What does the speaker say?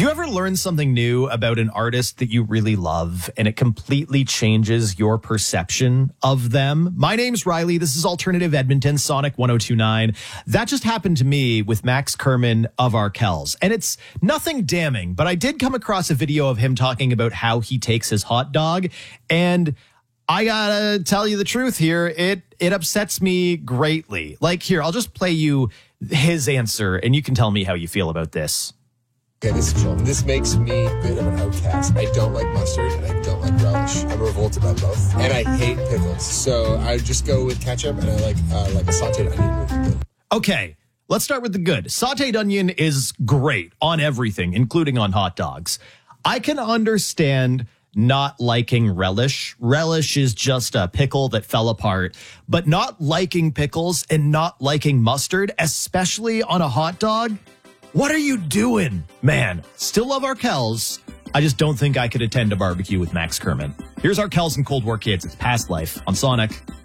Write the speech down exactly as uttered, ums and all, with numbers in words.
Do you ever learn something new about an artist that you really love and it completely changes your perception of them? My name's Riley. This is Alternative Edmonton, Sonic one oh two point nine. That just happened to me with Max Kerman of Arkells. And it's nothing damning, but I did come across a video of him talking about how he takes his hot dog. And I gotta tell you the truth here. It, it upsets me greatly. Like here, I'll just play you his answer and you can tell me how you feel about this. Okay, this is chill. This makes me a bit of an outcast. I don't like mustard and I don't like relish. I'm revolted by both. And I hate pickles. So I just go with ketchup and I like uh, like a sauteed onion really good. Okay, let's start with the good. Sauteed onion is great on everything, including on hot dogs. I can understand not liking relish. Relish is just a pickle that fell apart. But not liking pickles and not liking mustard, especially on a hot dog, what are you doing? Man, still love Arkells. I just don't think I could attend a barbecue with Max Kerman. Here's Arkells and Cold War Kids. It's Past Life on Sonic.